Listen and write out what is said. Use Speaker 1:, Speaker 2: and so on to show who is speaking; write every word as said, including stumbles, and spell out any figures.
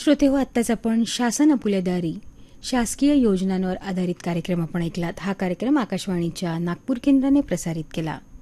Speaker 1: श्रोते हो, आत्ताच आपण शासन अपुलेदारी शासकीय योजनांवर आधारित कार्यक्रम आपण ऐकलात. हा कार्यक्रम आकाशवाणीच्या नागपूर केंद्राने प्रसारित केला.